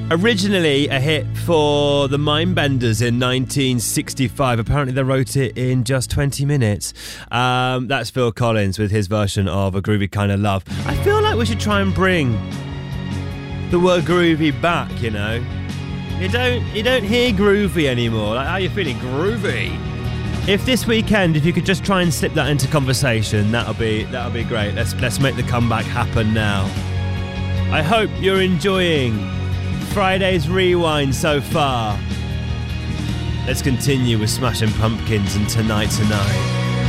Originally a hit for the Mindbenders in 1965. Apparently they wrote it in just 20 minutes. That's Phil Collins with his version of A Groovy Kind of Love. I feel like we should try and bring the word groovy back, you know. You don't hear groovy anymore. Like, how are you feeling? Groovy. If this weekend, if you could just try and slip that into conversation, that'll be great. Let's make the comeback happen now. I hope you're enjoying Friday's Rewind so far. Let's continue with Smashing Pumpkins and Tonight.